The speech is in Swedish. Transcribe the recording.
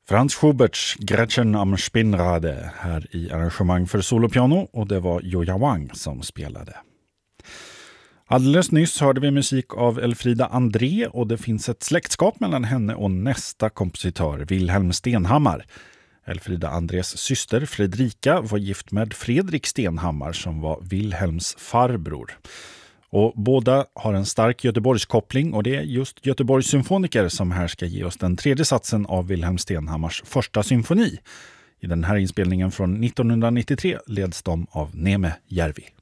Franz Schuberts Gretchen am Spinnrade här i arrangemang för solopiano, och det var Joja Wang som spelade. Alldeles nyss hörde vi musik av Elfrida André, och det finns ett släktskap mellan henne och nästa kompositör, Wilhelm Stenhammar. Elfrida Andrés syster Fredrika var gift med Fredrik Stenhammar som var Wilhelms farbror. Och båda har en stark Göteborgskoppling, och det är just Göteborgs symfoniker som här ska ge oss den tredje satsen av Wilhelm Stenhammars första symfoni. I den här inspelningen från 1993 leds de av Neme Järvi.